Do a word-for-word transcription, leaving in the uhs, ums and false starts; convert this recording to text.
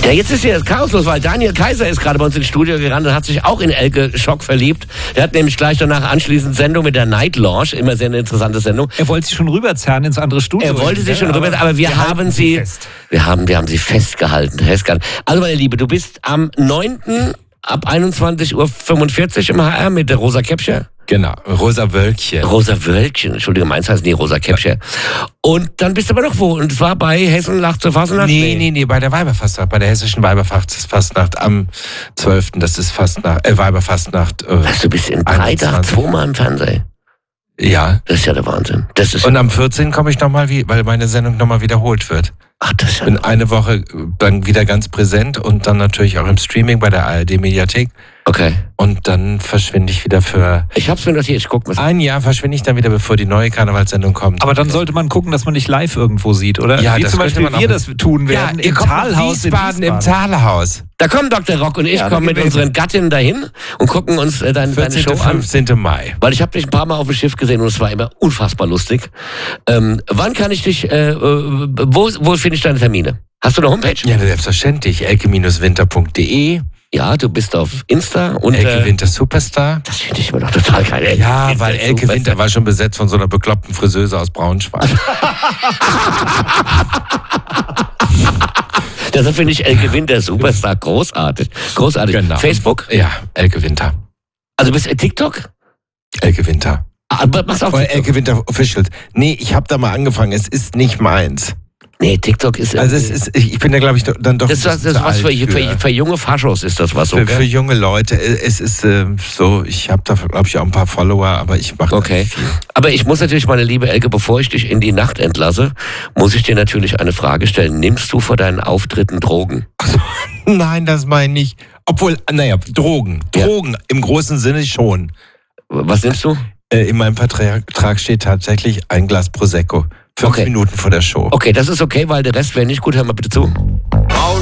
Ja, jetzt ist hier das Chaos los, weil Daniel Kaiser ist gerade bei uns ins Studio gerannt und hat sich auch in Elke Schock verliebt. Er hat nämlich gleich danach anschließend Sendung mit der Night Lounge, immer sehr eine interessante Sendung. Er wollte sich schon rüberzerren ins andere Studio. Er wollte sich schon ja, rüber, aber wir, wir haben sie, fest. wir haben, wir haben sie festgehalten, festgehalten. Also meine Liebe, du bist am neunten ab einundzwanzig Uhr fünfundvierzig im H R mit der Rosa Käppchen. Genau, Rosa Wölkchen. Rosa Wölkchen, Entschuldigung, meins heißt nie Rosa Käppchen. Und dann bist du aber noch wo? Und zwar bei Hessen lacht zur Fastnacht? Nee, nee, nee, bei der Weiberfastnacht, bei der hessischen Weiberfastnacht am zwölften Das ist Fastnacht, äh, Weiberfastnacht. Äh, Was, du bist in drei Tagen zweimal im Fernsehen? Ja. Das ist ja der Wahnsinn. Das ist Und am vierzehnten komme ich nochmal, weil meine Sendung nochmal wiederholt wird. Ach, das ist ja Bin eine Woche dann wieder ganz präsent und dann natürlich auch im Streaming bei der A R D-Mediathek. Okay. Und dann verschwinde ich wieder für... Ich hab's mir notiert, ich guck mal. Ein Jahr verschwinde ich dann wieder, bevor die neue Karnevalssendung kommt. Aber dann sollte man gucken, dass man nicht live irgendwo sieht, oder? Ja, wie das zum Beispiel könnte man wir auch- das tun werden ihr im kommt nach Talhaus in Wiesbaden, im Wiesbaden. Talhaus. Da kommen Doktor Rock und ich Ja, kommen da mit gehen wir unseren Gattinnen dahin und gucken uns äh, deine, deine vierzehnten Show an. fünfzehnten Mai. Weil ich habe dich ein paar Mal auf dem Schiff gesehen und es war immer unfassbar lustig. Ähm, wann kann ich dich, äh, äh, wo, wo finde ich deine Termine? Hast du eine Homepage? Ja, selbstverständlich. elke Winter punkt de. Ja, du bist auf Insta und... Elke Äh, Winter Superstar. das finde ich immer noch total geil. Elke Ja, Winter, weil Elke super. Winter war schon besetzt von so einer bekloppten Friseuse aus Braunschweig. Deshalb finde ich Elke Winter Superstar großartig. Großartig. Genau. Facebook? Ja, Elke Winter. Also bist du TikTok? Elke Winter. Aber machst auch Oder TikTok? Elke Winter Official. Nee, ich habe da mal angefangen. Es ist nicht meins. Nee, TikTok ist... Also es ist, ich bin da glaube ich dann doch das ist, ein das bisschen ist zu was für, alt für, für junge Faschos ist das was, für, okay? für junge Leute. Es ist äh, so, ich habe da glaube ich auch ein paar Follower, aber ich mache Okay. nicht viel. Aber ich muss natürlich, meine liebe Elke, bevor ich dich in die Nacht entlasse, muss ich dir natürlich eine Frage stellen. Nimmst du vor deinen Auftritten Drogen? Nein, das meine ich. Obwohl, naja, Drogen. Ja. Drogen im großen Sinne schon. Was nimmst du? Äh, in meinem Vertrag steht tatsächlich ein Glas Prosecco. Fünf Okay. Minuten vor der Show. Okay, das ist okay, weil der Rest wäre nicht gut. Hör mal bitte zu.